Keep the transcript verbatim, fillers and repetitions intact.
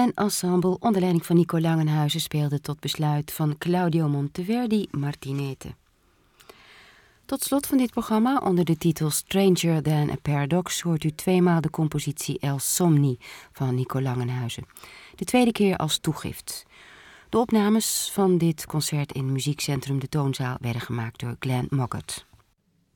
En ensemble onder leiding van Nico Langenhuizen speelde tot besluit van Claudio Monteverdi Martinete. Tot slot van dit programma, onder de titel Stranger Than a Paradox, hoort u tweemaal de compositie El Somni van Nico Langenhuizen. De tweede keer als toegift. De opnames van dit concert in Muziekcentrum De Toonzaal werden gemaakt door Glenn Moggett.